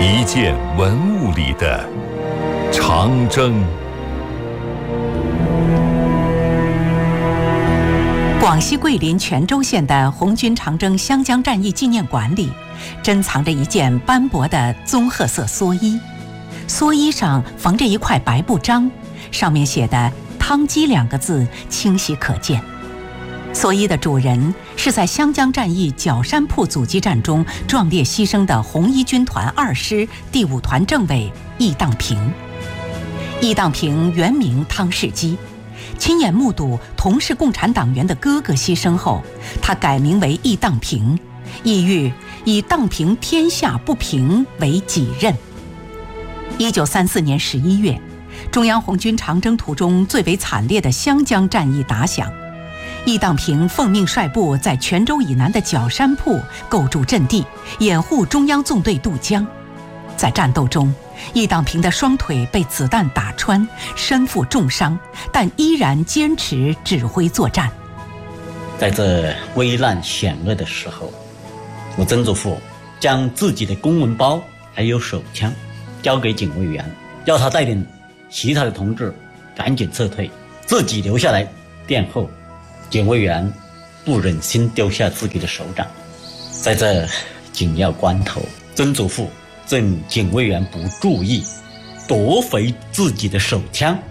一件文物里的长征。 广西桂林全州县的红军长征湘江战役纪念馆里，珍藏着一件斑驳的棕褐色蓑衣，蓑衣上缝着一块白布章，上面写的“汤鸡”2个字清晰可见。蓑衣的主人是在湘江战役角山铺阻击战中壮烈牺牲的红一军团2师第5团政委易当平。易当平原名汤世基，亲眼目睹同是共产党员的哥哥牺牲后，他改名为易当平，意欲以荡平天下不平为己任。1934年11月，中央红军长征途中最为惨烈的湘江战役打响，易当平奉命率部在泉州以南的角山铺构筑阵地，掩护中央纵队渡江。在战斗中，易当平的双腿被子弹打穿，身负重伤，但依然坚持指挥作战。 在这危难险恶的时候，我曾祖父将自己的公文包还有手枪交给警卫员，要他带领其他的同志赶紧撤退，自己留下来殿后。警卫员不忍心丢下自己的首长，在这紧要关头，曾祖父趁警卫员不注意夺回自己的手枪，